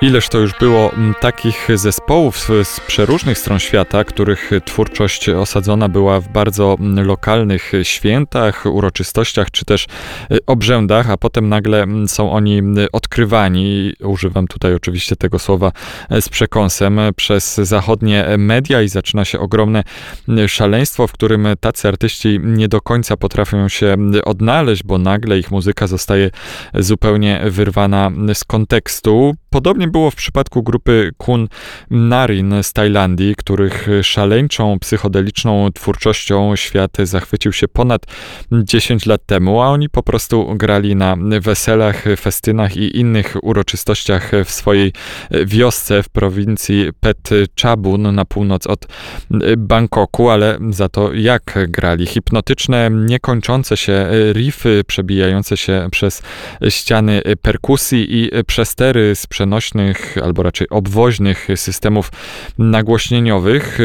Ileż to już było takich zespołów z przeróżnych stron świata, których twórczość osadzona była w bardzo lokalnych świętach, uroczystościach czy też obrzędach, a potem nagle są oni odkrywani, używam tutaj oczywiście tego słowa z przekąsem, przez zachodnie media i zaczyna się ogromne szaleństwo, w którym tacy artyści nie do końca potrafią się odnaleźć, bo nagle ich muzyka zostaje zupełnie wyrwana z kontekstu. Podobnie było w przypadku grupy Kun Narin z Tajlandii, których szaleńczą, psychodeliczną twórczością świat zachwycił się ponad 10 lat temu, a oni po prostu grali na weselach, festynach i innych uroczystościach w swojej wiosce w prowincji Phet Chabun na północ od Bangkoku, ale za to jak grali. Hipnotyczne, niekończące się riffy przebijające się przez ściany perkusji i przestery z przenośnych, albo raczej obwoźnych systemów nagłośnieniowych